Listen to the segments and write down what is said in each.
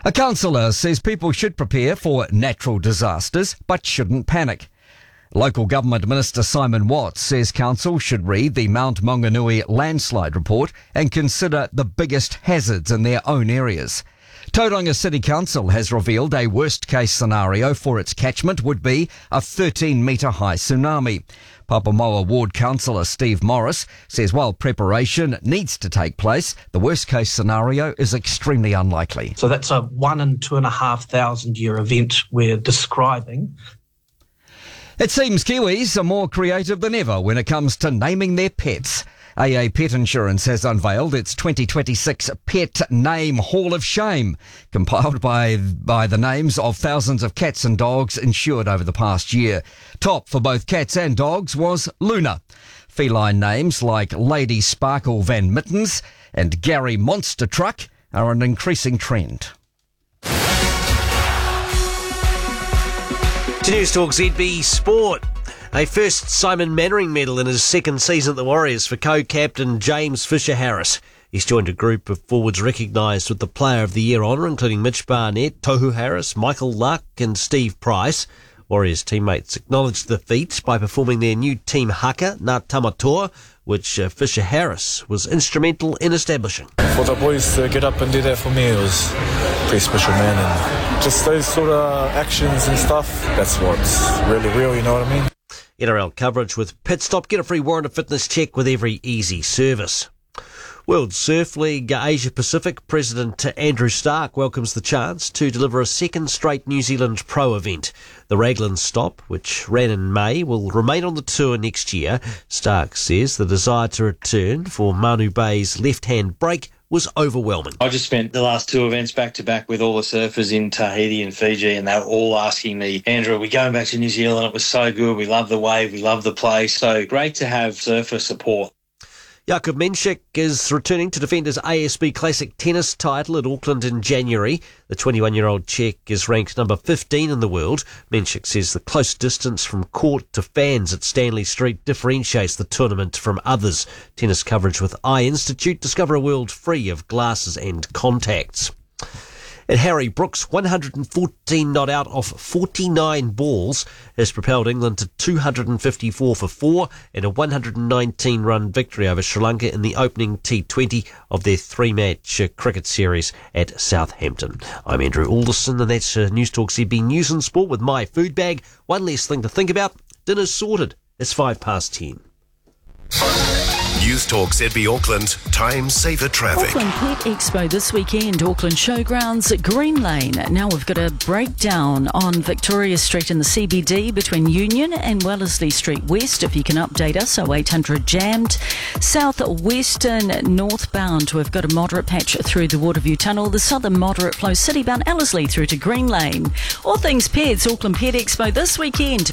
A councillor says people should prepare for natural disasters but shouldn't panic. Local Government Minister Simon Watts says council should read the Mount Maunganui landslide report and consider the biggest hazards in their own areas. Tauranga City Council has revealed a worst-case scenario for its catchment would be a 13-metre-high tsunami. Papamoa Ward Councillor Steve Morris says while preparation needs to take place, the worst-case scenario is extremely unlikely. So that's a 1 in 2,500 year event we're describing. It seems Kiwis are more creative than ever when it comes to naming their pets. AA Pet Insurance has unveiled its 2026 Pet Name Hall of Shame, compiled by the names of thousands of cats and dogs insured over the past year. Top for both cats and dogs was Luna. Feline names like Lady Sparkle Van Mittens and Gary Monster Truck are an increasing trend. To News Talk ZB Sport. A first Simon Mannering medal in his second season at the Warriors for co-captain James Fisher-Harris. He's joined a group of forwards recognised with the Player of the Year honour, including Mitch Barnett, Tohu Harris, Michael Luck and Steve Price. Warriors teammates acknowledged the feat by performing their new team haka, Ngā Tamatoa, which Fisher-Harris was instrumental in establishing. For the boys to get up and do that for me, it was pretty special, man. And just those sort of actions and stuff, that's what's really real, you know what I mean? NRL coverage with Pit Stop. Get a free warrant of fitness check with every easy service. World Surf League Asia Pacific President Andrew Stark welcomes the chance to deliver a second straight New Zealand Pro event. The Raglan stop, which ran in May, will remain on the tour next year. Stark says the desire to return for Manu Bay's left-hand break was overwhelming. I just spent the last two events back-to-back with all the surfers in Tahiti and Fiji, and they were all asking me, Andrew, are we going back to New Zealand? It was so good. We love the wave. We love the place. So great to have surfer support. Jakub Menchik is returning to defend his ASB Classic tennis title at Auckland in January. The 21-year-old Czech is ranked number 15 in the world. Menchik says the close distance from court to fans at Stanley Street differentiates the tournament from others. Tennis coverage with Eye Institute. Discover a world free of glasses and contacts. And Harry Brooks, 114 not out off 49 balls, has propelled England to 254 for 4 and a 119-run victory over Sri Lanka in the opening T20 of their three-match cricket series at Southampton. I'm Andrew Alderson, and that's News Talk ZB News and Sport with my food bag. One less thing to think about. Dinner's sorted. It's 10:05. News Talk ZB Auckland, time saver traffic. Auckland Pet Expo this weekend, Auckland Showgrounds at Green Lane. Now we've got a breakdown on Victoria Street in the CBD between Union and Wellesley Street West. If you can update us, 0800 jammed. Southwestern northbound, we've got a moderate patch through the Waterview Tunnel. The southern moderate flow citybound Ellerslie through to Green Lane. All things pets, Auckland Pet Expo this weekend,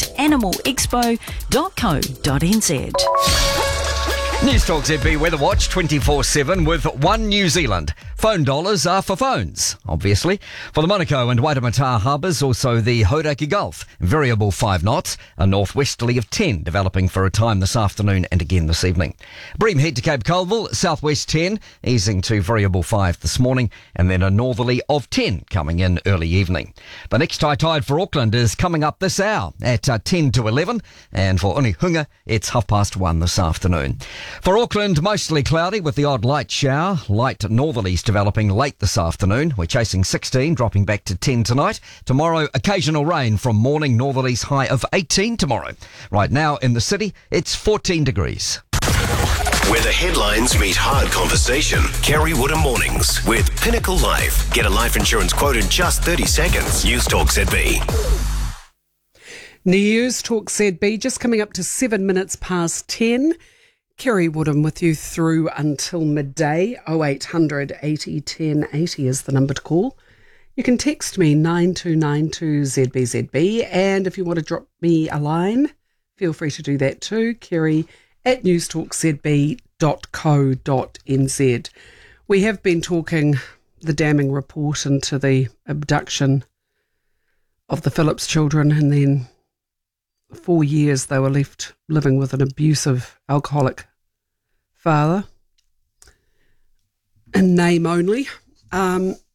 petanimalexpo.co.nz. News Talk ZB Weather Watch 24/7 with One New Zealand. Phone dollars are for phones, obviously. For the Monaco and Waitemata harbours, also the Hauraki Gulf. Variable 5 knots, a northwesterly of 10 developing for a time this afternoon and again this evening. Bream head to Cape Colville, southwest 10, easing to variable 5 this morning, and then a northerly of 10 coming in early evening. The next high tide for Auckland is coming up this hour at 10 to 11, and for Onehunga, it's 1:30 this afternoon. For Auckland, mostly cloudy with the odd light shower. Light northerlies developing late this afternoon. We're chasing 16, dropping back to 10 tonight. Tomorrow, occasional rain from morning northerlies, high of 18 tomorrow. Right now in the city, it's 14 degrees. Where the headlines meet hard conversation. Kerry Woodham Mornings with Pinnacle Life. Get a life insurance quote in just 30 seconds. News Talk ZB. News Talk ZB, just coming up to 7 minutes past 10. Kerry Woodham with you through until midday. 0800 80 10 80 is the number to call. You can text me 9292ZBZB, and if you want to drop me a line, feel free to do that too. Kerry@newstalkzb.co.nz. We have been talking the damning report into the abduction of the Phillips children, and then 4 years they were left living with an abusive alcoholic father, in name only.